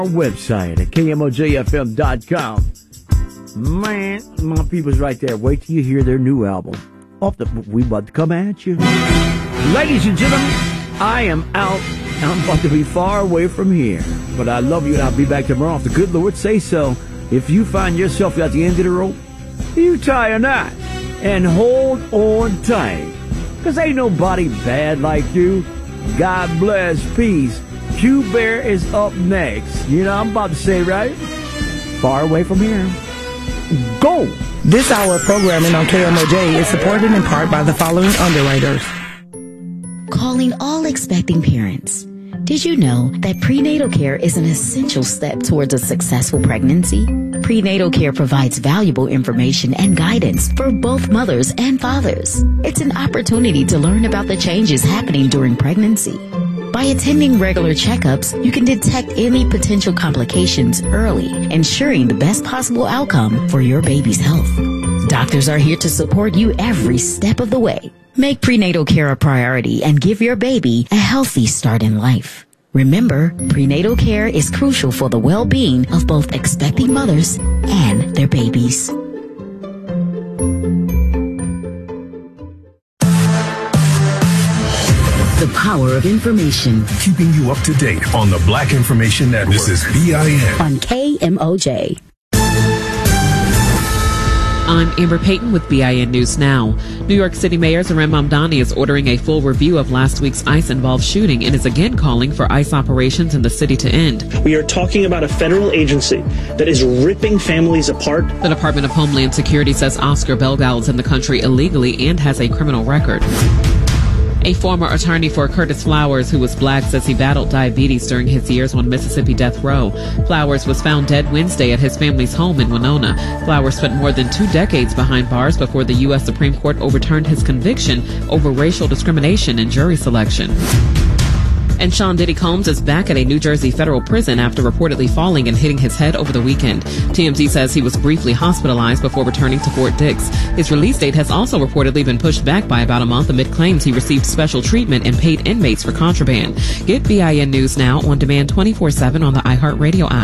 Our website at KMOJFM.com. Man, my people's right there. Wait till you hear their new album. We about to come at you. Ladies and gentlemen, I am out. I'm about to be far away from here. But I love you, and I'll be back tomorrow if the good Lord say so. If you find yourself at the end of the rope, you tie a knot and hold on tight. Because ain't nobody bad like you. God bless. Peace. Q-Bear is up next. You know, I'm about to say, right? Far away from here. Go! This hour of programming on KMOJ is supported in part by the following underwriters. Calling all expecting parents. Did you know that prenatal care is an essential step towards a successful pregnancy? Prenatal care provides valuable information and guidance for both mothers and fathers. It's an opportunity to learn about the changes happening during pregnancy. By attending regular checkups, you can detect any potential complications early, ensuring the best possible outcome for your baby's health. Doctors are here to support you every step of the way. Make prenatal care a priority and give your baby a healthy start in life. Remember, prenatal care is crucial for the well-being of both expecting mothers and their babies. The power of information. Keeping you up to date on the Black Information Network. This is BIN. On KMOJ. I'm Amber Payton with BIN News Now. New York City Mayor Zohran Mamdani is ordering a full review of last week's ICE-involved shooting and is again calling for ICE operations in the city to end. We are talking about a federal agency that is ripping families apart. The Department of Homeland Security says Oscar Belgal is in the country illegally and has a criminal record. A former attorney for Curtis Flowers, who was black, says he battled diabetes during his years on Mississippi death row. Flowers was found dead Wednesday at his family's home in Winona. Flowers spent more than 2 decades behind bars before the U.S. Supreme Court overturned his conviction over racial discrimination in jury selection. And Sean Diddy Combs is back at a New Jersey federal prison after reportedly falling and hitting his head over the weekend. TMZ says he was briefly hospitalized before returning to Fort Dix. His release date has also reportedly been pushed back by about a month amid claims he received special treatment and paid inmates for contraband. Get BIN News Now on demand 24/7 on the iHeartRadio app.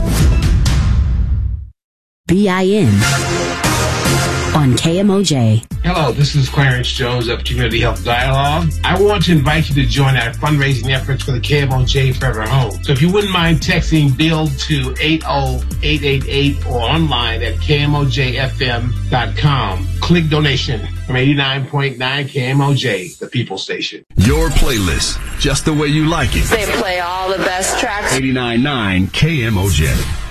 BIN on KMOJ. Hello, this is Clarence Jones of Community Health Dialogue. I want to invite you to join our fundraising efforts for the KMOJ Forever Home. So if you wouldn't mind texting BUILD to 80888 or online at KMOJFM.com. Click donation from 89.9 KMOJ, the People Station. Your playlist, just the way you like it. They play all the best tracks. 89.9 KMOJ.